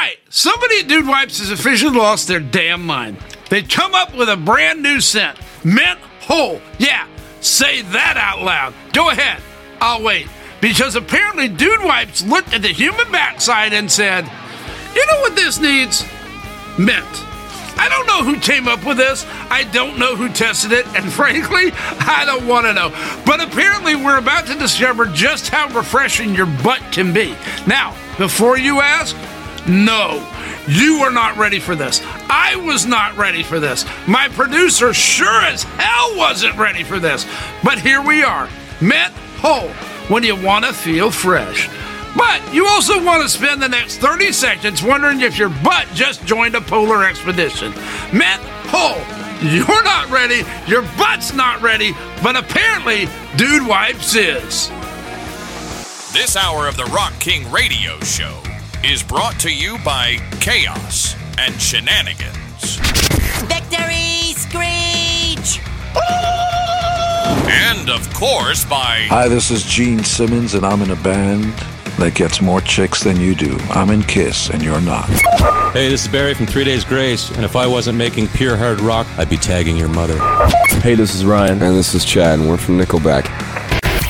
right, somebody at Dude Wipes has officially lost their damn mind. They've come up with a brand new scent. Mint Whole. Yeah, say that out loud. Go ahead. I'll wait. Because apparently Dude Wipes looked at the human backside and said, you know what this needs? Mint. I don't know who came up with this. I don't know who tested it. And frankly, I don't want to know. But apparently we're about to discover just how refreshing your butt can be. Now, before you ask, no, you are not ready for this. I was not ready for this. My producer sure as hell wasn't ready for this. But here we are. Mint Whole. When you want to feel fresh. But you also want to spend the next 30 seconds wondering if your butt just joined a polar expedition. Mint Whole. You're not ready, your butt's not ready, but apparently Dude Wipes is. This hour of the Rock King Radio Show is brought to you by Chaos and Shenanigans. Victory Screech! And, of course, by... Hi, this is Gene Simmons, and I'm in a band that gets more chicks than you do. I'm in Kiss, and you're not. Hey, this is Barry from 3 Days Grace, and if I wasn't making pure hard rock, I'd be tagging your mother. Hey, this is Ryan. And this is Chad, and we're from Nickelback.